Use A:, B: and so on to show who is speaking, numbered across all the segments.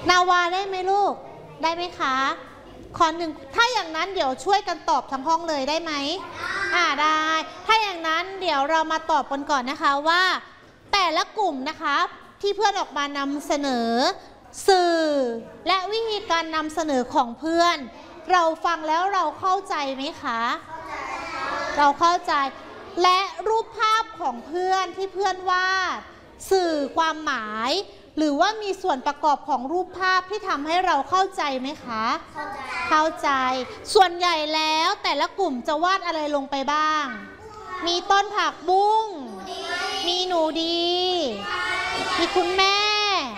A: นาวาได้ไหมลูกได้ไหมคะขอหนึ่งถ้าอย่างนั้นเดี๋ยวช่วยกันตอบทั้งห้องเลยได้ไหมได้ถ้าอย่างนั้นเดี๋ยวเรามาตอบกันก่อนนะคะว่าแต่ละกลุ่มนะคะที่เพื่อนออกมานำเสนอสื่อและวิธีการนำเสนอของเพื่อนเราฟังแล้วเราเข้าใจไหมคะเราเข้าใจและรูปภาพของเพื่อนที่เพื่อนวาดสื่อความหมายหรือว่ามีส่วนประกอบของรูปภาพที่ทำให้เราเข้าใจไหมคะเข้าใจส่วนใหญ่แล้วแต่ละกลุ่มจะวาดอะไรลงไปบ้างมีต้นผักบุ้งมีหนูดีมีคุณแม่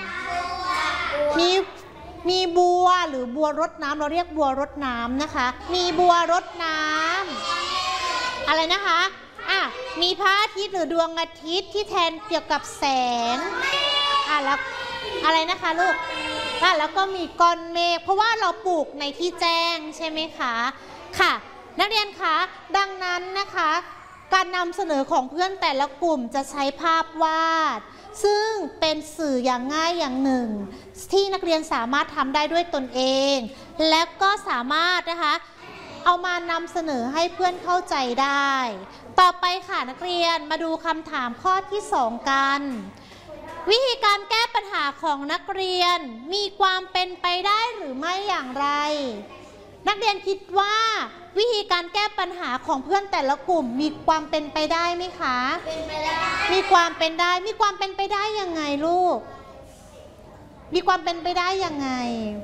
A: มีบัวหรือบัวรดน้ำเราเรียกบัวรดน้ำนะคะมีบัวรดน้ำอะไรนะคะมีพระอาทิตย์หรือดวงอาทิตย์ที่แทนเกี่ยวกับแสงแล้วอะไรนะคะลูกแล้วก็มีก้อนเมฆเพราะว่าเราปลูกในที่แจ้งใช่ไหมคะค่ะนักเรียนคะดังนั้นนะคะการนำเสนอของเพื่อนแต่ละกลุ่มจะใช้ภาพวาดซึ่งเป็นสื่ออย่างง่ายอย่างหนึ่งที่นักเรียนสามารถทำได้ด้วยตนเองและก็สามารถนะคะเอามานำเสนอให้เพื่อนเข้าใจได้ต่อไปค่ะนักเรียนมาดูคำถามข้อที่2กันวิธีการแก้ปัญหาของนักเรียนมีความเป็นไปได้หรือไม่อย่างไรนักเรียนคิดว่าวิธีการแก้ปัญหาของเพื่อนแต่ละกลุ่มมีความเป็นไปได้ไหมคะเป็นไปได้มีความเป็นไปได้ยังไงลูกมีความเป็นไปได้ยังไง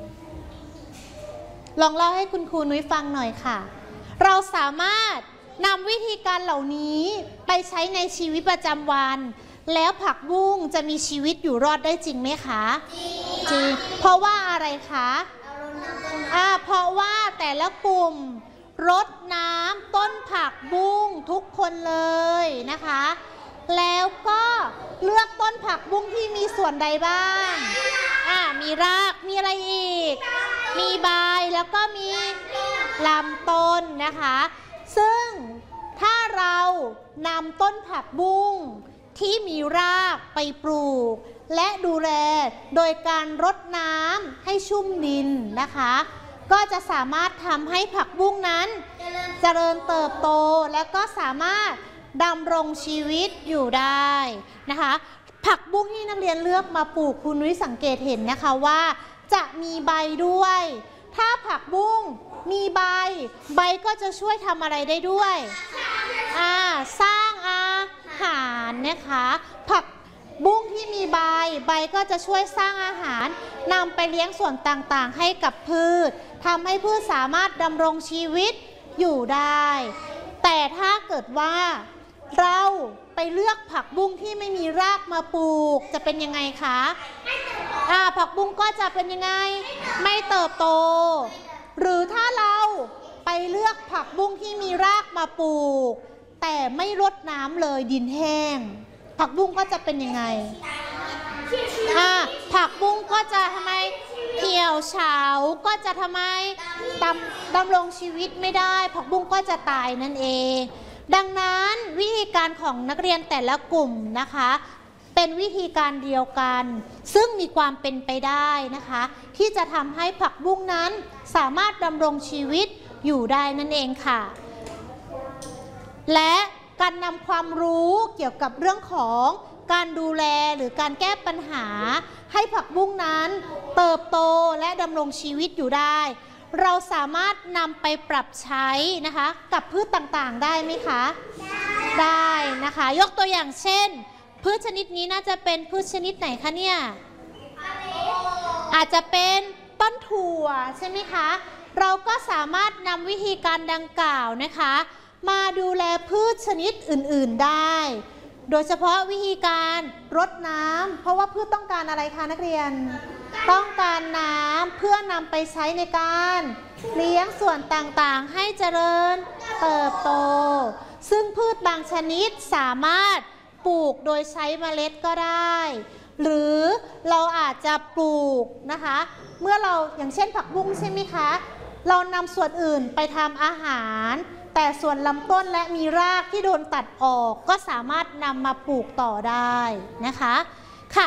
A: ลองเล่าให้คุณครูนุ้ยฟังหน่อยค่ะเราสามารถนำวิธีการเหล่านี้ไปใช้ในชีวิตประจำวันแล้วผักบุ้งจะมีชีวิตอยู่รอดได้จริงไหมคะจริงเพราะว่าอะไรคะเพราะว่าแต่ละกลุ่มรดน้ำต้นผักบุ้งทุกคนเลยนะคะแล้วก็เลือกต้นผักบุ้งที่มีส่วนใดบ้างมีรากมีอะไรอีกมีใบแล้วก็มีลำต้นนะคะซึ่งถ้าเรานำต้นผักบุ้งที่มีรากไปปลูกและดูแลโดยการรดน้ำให้ชุ่มดินนะคะก็จะสามารถทำให้ผักบุ้งนั้นเจริญเติบโตและก็สามารถดำรงชีวิตอยู่ได้นะคะผักบุ้งที่นักเรียนเลือกมาปลูกคุณนุ้ยสังเกตเห็นนะคะว่าจะมีใบด้วยถ้าผักบุ้งมีใบก็จะช่วยทำอะไรได้ด้วยสร้างอาหารนะคะผักบุ้งที่มีใบก็จะช่วยสร้างอาหารนำไปเลี้ยงส่วนต่างๆให้กับพืชทำให้พืชสามารถดำรงชีวิตอยู่ได้แต่ถ้าเกิดว่าเราไปเลือกผักบุ้งที่ไม่มีรากมาปลูกจะเป็นยังไงคะผักบุ้งก็จะเป็นยังไงไม่เติบโตหรือถ้าเราไปเลือกผักบุ้งที่มีรากมาปลูกแต่ไม่รดน้ำเลยดินแห้งผักบุ้งก็จะเป็นยังไงผักบุ้งก็จะทำไมเหี่ยวเฉาก็จะทำไมดำรงชีวิตไม่ได้ผักบุ้งก็จะตายนั่นเองดังนั้นวิธีการของนักเรียนแต่ละกลุ่มนะคะเป็นวิธีการเดียวกันซึ่งมีความเป็นไปได้นะคะที่จะทำให้ผักบุ้งนั้นสามารถดำรงชีวิตอยู่ได้นั่นเองค่ะและการนำความรู้เกี่ยวกับเรื่องของการดูแลหรือการแก้ปัญหาให้ผักบุ้งนั้นเติบโตและดำรงชีวิตอยู่ได้เราสามารถนำไปปรับใช้นะคะกับพืชต่างๆได้ไหมคะได้นะคะยกตัวอย่างเช่นพืชชนิดนี้น่าจะเป็นพืชชนิดไหนคะเนี่ยอาจจะเป็นต้นถั่วใช่ไหมคะเราก็สามารถนำวิธีการดังกล่าวนะคะมาดูแลพืชชนิดอื่นๆได้โดยเฉพาะวิธีการรดน้ำเพราะว่าพืชต้องการอะไรคะนักเรียนต้องการน้ำเพื่อนำไปใช้ในการเลี้ยงส่วนต่างๆให้เจริญเติบโตซึ่งพืชบางชนิดสามารถปลูกโดยใช้เมล็ดก็ได้หรือเราอาจจะปลูกนะคะเมื่อเราอย่างเช่นผักบุ้งใช่ไหมคะเรานำส่วนอื่นไปทำอาหารแต่ส่วนลำต้นและมีรากที่โดนตัดออกก็สามารถนำมาปลูกต่อได้นะคะ